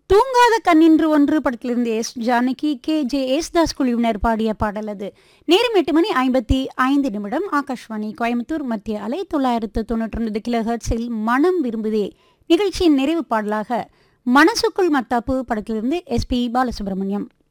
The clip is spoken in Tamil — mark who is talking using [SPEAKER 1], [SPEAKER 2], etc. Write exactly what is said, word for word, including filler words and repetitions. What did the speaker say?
[SPEAKER 1] தூங்காத கண்ணின்று ஒன்று படத்திலிருந்து எஸ் ஜானகி கே ஜே எஸ்தாஸ் குழுவினர் பாடிய பாடல் அது. நேரம் எட்டு மணி ஐம்பத்தி ஐந்து நிமிடம். ஆகாஷ்வாணி கோயம்புத்தூர் மத்திய அலை தொள்ளாயிரத்து தொண்ணூற்றி ஒன்பது கிலோ ஹெர்ட்ஸில் மனம் விரும்புதே நிகழ்ச்சியின் நிறைவு பாடலாக மனசுக்குள் மத்தாப்பு படத்திலிருந்து எஸ் பி பாலசுப்ரமணியம்.